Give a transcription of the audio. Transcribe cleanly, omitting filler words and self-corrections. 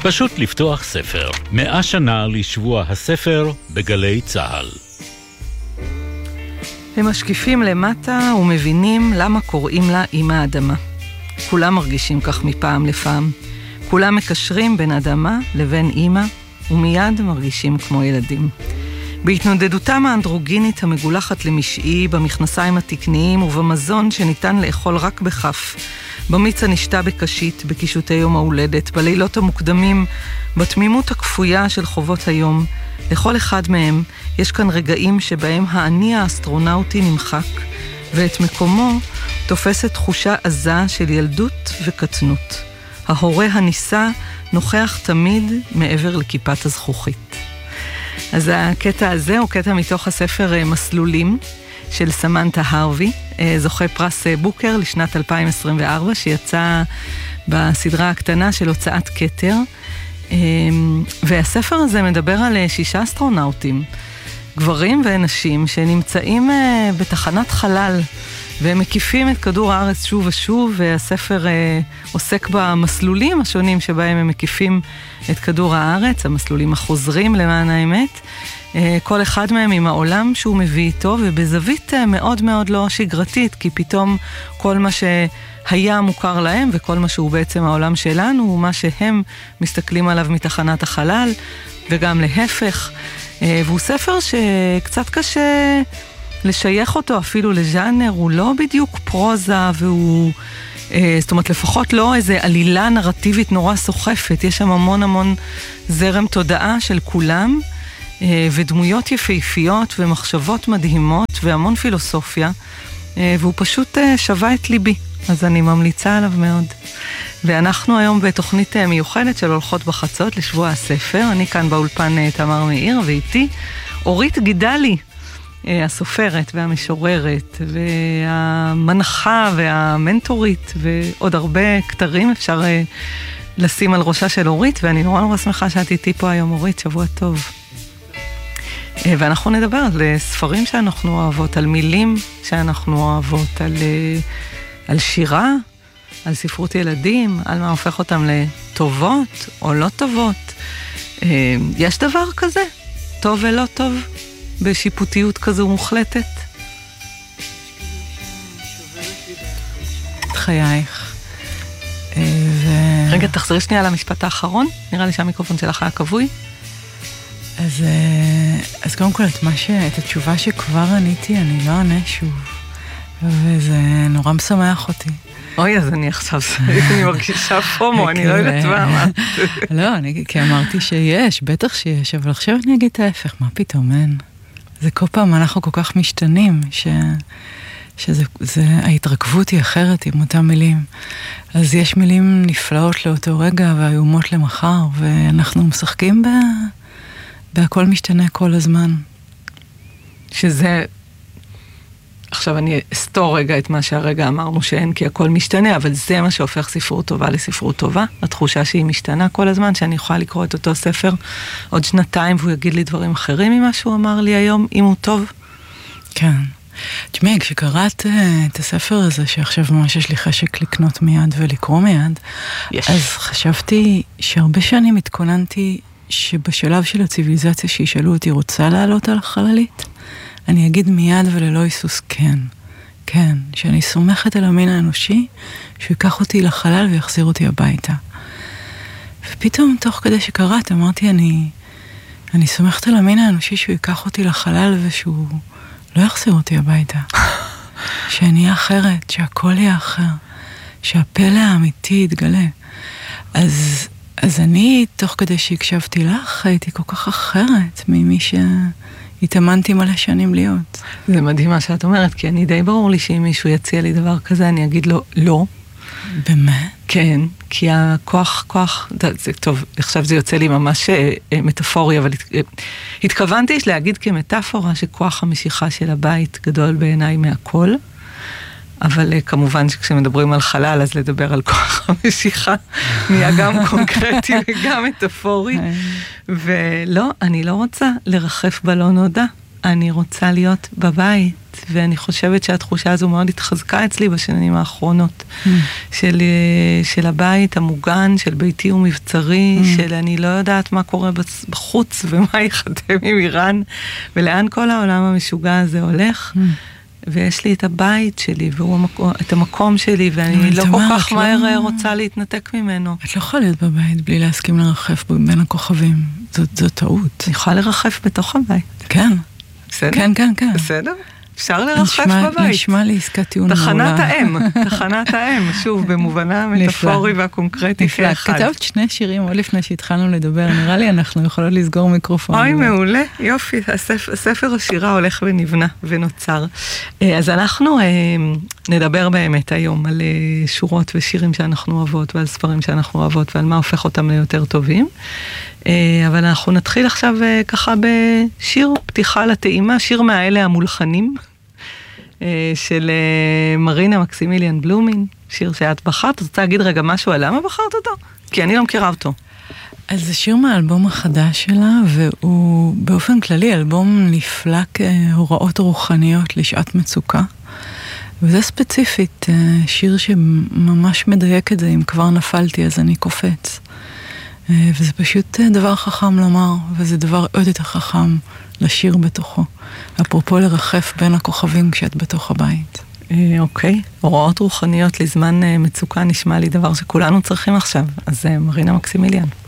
פשוט לפתוח ספר. 100 שנה לשבוע הספר בגלי צהל. הם משקיפים למטה ומבינים למה קוראים לה אמא האדמה. כולם מרגישים כך מפעם לפעם. כולם מקשרים בין אדמה לבין אמא, ומיד מרגישים כמו ילדים. בהתנודדותם האנדרוגינית המגולחת למשעי, במכנסיים התקניים ובמזון שניתן לאכול רק בכף, במיץ הנשתה בקשית, בקישוטי יום ההולדת, בלילות המוקדמים, בתמימות הכפויה של חובות היום, לכל אחד מהם יש כאן רגעים שבהם האני האסטרונאוטי נמחק, ואת מקומו תופסת תחושה עזה של ילדות וקטנות. ההורה הניסה נוכח תמיד מעבר לכיפת הזכוכית. אז הקטע הזה הוא קטע מתוך הספר מסלולים של סמנתה הרווי, זוכה פרס בוקר לשנת 2024, שיצא בסדרה הקטנה של הוצאת כתר. והספר הזה מדבר על 6 אסטרונאוטים, גברים ונשים שנמצאים בתחנת חלל, והם מקיפים את כדור הארץ שוב ושוב, והספר עוסק במסלולים השונים שבהם הם מקיפים את כדור הארץ, המסלולים החוזרים למען האמת, כל אחד מהם עם העולם שהוא מביא איתו, ובזווית מאוד מאוד לא שגרתית, כי פתאום כל מה שהיה מוכר להם, וכל מה שהוא בעצם העולם שלנו, הוא מה שהם מסתכלים עליו מתחנת החלל, וגם להפך. והוא ספר שקצת קשה לשייך אותו אפילו לז'אנר, הוא לא בדיוק פרוזה, והוא, זאת אומרת, לפחות לא איזה עלילה נרטיבית נורא סוחפת, יש שם המון המון זרם תודעה של כולם, ודמויות יפהפיות ומחשבות מדהימות והמון פילוסופיה, והוא פשוט שווה את ליבי, אז אני ממליצה עליו מאוד. ואנחנו היום בתוכנית מיוחדת של הולכות בחצות לשבוע הספר. אני כאן באולפן תמר מאיר, ואיתי אורית גידלי, הסופרת והמשוררת והמנחה והמנטורית, ועוד הרבה כתרים אפשר לשים על ראשה של אורית, ואני נורא שמחה שאת איתי פה היום. אורית, שבוע טוב. ואנחנו נדבר על ספרים שאנחנו אוהבות, על מילים שאנחנו אוהבות, על שירה, על ספרות ילדים, על מה הופך אותם לטובות או לא טובות. יש דבר כזה, טוב ולא טוב, בשיפוטיות כזו מוחלטת? את חייך. רגע, תחזרי שנייה למשפט האחרון, נראה לי שהמיקרופון שלך היה כבוי. אז קודם כל את התשובה שכבר עניתי, אני לא ענה שוב. וזה נורא משמח אותי. אוי, אז אני עכשיו אני מרגישה פומו, אני לא יודעת מה. לא, כי אמרתי שיש, בטח שיש, אבל עכשיו אני אגיד את ההפך, מה פתאום אין? זה כל פעם אנחנו כל כך משתנים, ההתרכבות היא אחרת עם אותם מילים. אז יש מילים נפלאות לאותו רגע והאיומות למחר, ואנחנו משחקים בהכל משתנה כל הזמן. שזה, עכשיו אני אסתור רגע את מה שהרגע אמרנו שאין, כי הכל משתנה, אבל זה מה שהופך ספרות טובה לספרות טובה. התחושה שהיא משתנה כל הזמן, שאני יכולה לקרוא את אותו ספר עוד 2 והוא יגיד לי דברים אחרים ממה שהוא אמר לי היום, אם הוא טוב. כן. תשמעי, כשקראת את הספר הזה, שעכשיו ממש יש לי חשק לקנות מיד ולקרוא מיד, אז חשבתי שהרבה שנים התכוננתי שבשלב של הציביליזציה שישאלו אותי, רוצה לעלות על החללית? אני אגיד מיד וללא היסוס כן. כן, שאני סומכת על המין האנושי, שהוא ייקח אותי לחלל ויחזיר אותי הביתה. ופתאום תוך כדי שקראת, אמרתי, אני סומכת על המין האנושי שהוא ייקח אותי לחלל ושהוא לא יחזיר אותי הביתה. שאני אהיה אחרת, שהכל יהיה אחר, שהפלא האמיתי יתגלה. אז אני, תוך כדי שהקשבתי לך, הייתי כל כך אחרת ממי שהתאמנתי מלא שנים להיות. זה מדהים מה שאת אומרת, כי אני די ברור לי שאם מישהו יציע לי דבר כזה, אני אגיד לו לא. באמת? כן, כי הכוח, זה טוב, עכשיו זה יוצא לי ממש מטאפורי, אבל התכוונתי להגיד כמטאפורה שכוח המשיכה של הבית גדול בעיניי מהכל, אבל כמובן שכשמדברים על חלל, אז לדבר על כוח המשיכה נהיה גם קונקרטי וגם מטאפורי. ולא, אני לא רוצה לרחף בלא נודע. אני רוצה להיות בבית, ואני חושבת שהתחושה הזו מאוד התחזקה אצלי בשנים האחרונות, של הבית המוגן, של ביתי ומבצרי, של אני לא יודעת מה קורה בחוץ, ומה יחתם עם איראן, ולאן כל העולם המשוגע הזה הולך, ויש לי את הבית שלי, את המקום שלי, ואני לא כל כך מהר רוצה להתנתק ממנו. את לא יכולה להיות בבית בלי להסכים לרחף בין הכוכבים. זו טעות. אני יכולה לרחף בתוך הבית. כן. בסדר? כן. בסדר? אפשר לרחף בבית. נשמע לי עסקת טיעון מעולה. תחנת האם, שוב, במובנה המטאפורי והקונקרטי כאחד. כתבת שני שירים עוד לפני שהתחלנו לדבר, נראה לי אנחנו יכולות לסגור מיקרופון. אוי, מעולה, יופי, ספר השירה הולך ונבנה ונוצר. אז אנחנו נדבר באמת היום על שורות ושירים שאנחנו אוהבות, ועל ספרים שאנחנו אוהבות, ועל מה הופך אותם ליותר טובים. אבל אנחנו נתחיל עכשיו ככה בשיר פתיחה לטעימה, שיר מהאלה המולחנים, של מרינה מקסימיליאן בלומין, שיר שאת בחרת. את רוצה להגיד רגע משהו על למה בחרת אותו? כי אני לא מכירה אותו. אז זה שיר מהאלבום החדש שלה, והוא באופן כללי אלבום נפלא כהוראות רוחניות לשעת מצוקה. וזה ספציפית שיר שממש מדייק את זה, אם כבר נפלתי אז אני קופץ. וזה פשוט דבר חכם לומר, וזה דבר עוד יותר חכם לשיר בתוכו. אפרופו לרחף בין הכוכבים כשאת בתוך הבית. אוקיי, הוראות רוחניות לזמן מצוקה נשמע לי דבר שכולנו צריכים עכשיו. אז מרינה מקסימיליאן.